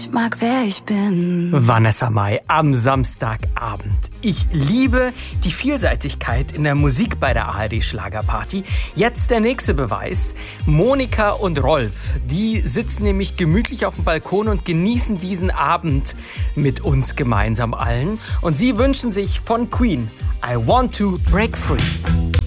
Ich mag, wer ich bin. Vanessa Mai am Samstagabend. Ich liebe die Vielseitigkeit in der Musik bei der ARD-Schlagerparty. Jetzt der nächste Beweis. Monika und Rolf, die sitzen nämlich gemütlich auf dem Balkon und genießen diesen Abend mit uns gemeinsam allen. Und sie wünschen sich von Queen I Want to Break Free.